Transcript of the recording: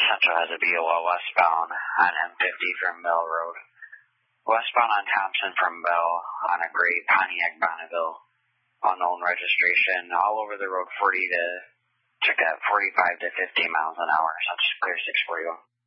Central has a BOA westbound on M50 from Bell Road. Westbound on Thompson from Bell on a gray Pontiac Bonneville. Unknown registration all over the road 40 to check at 45 to 50 miles an hour. So it's clear 6 for you.